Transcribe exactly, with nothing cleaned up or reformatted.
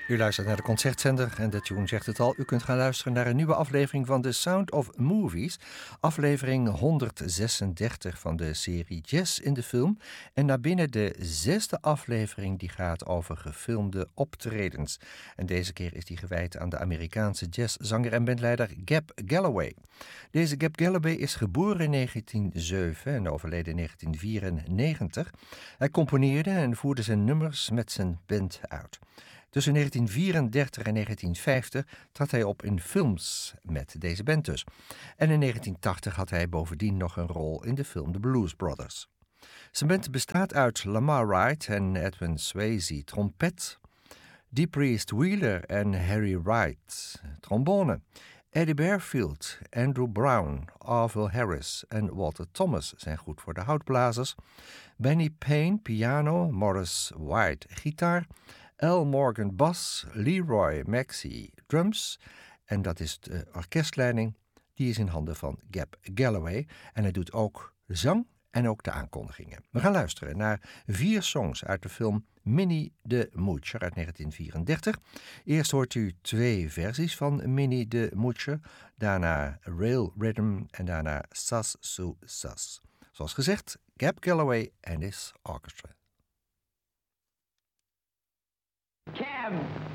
U luistert naar de Concertzender en de tune zegt het al. U kunt gaan luisteren naar een nieuwe aflevering van The Sound of Movies. Aflevering honderdzesendertig van de serie Jazz in de Film. En naar binnen de zesde aflevering die gaat over gefilmde optredens. En deze keer is die gewijd aan de Amerikaanse jazzzanger en bandleider Gab Galloway. Deze Gab Galloway is geboren in negentien zeven en overleden in negentien vierennegentig. Hij componeerde en voerde zijn nummers met zijn band uit. Tussen negentien vierendertig en negentien vijftig trad hij op in films met deze band dus. En in negentien tachtig had hij bovendien nog een rol in de film The Blues Brothers. Zijn band bestaat uit Lamar Wright en Edwin Swayze, trompet, Dee Priest Wheeler en Harry Wright, trombone, Eddie Barefield, Andrew Brown, Orville Harris en Walter Thomas zijn goed voor de houtblazers, Benny Payne, piano, Morris White, gitaar, Al Morgan bas, Leroy Maxey drums en dat is de orkestleiding, die is in handen van Gab Galloway en hij doet ook zang en ook de aankondigingen. We gaan luisteren naar vier songs uit de film Minnie the Moocher uit negentien vierendertig. Eerst hoort u twee versies van Minnie the Moocher, daarna Rail Rhythm en daarna Sas Sue Sas. Zoals gezegd, Gab Galloway and his orchestra. Cab!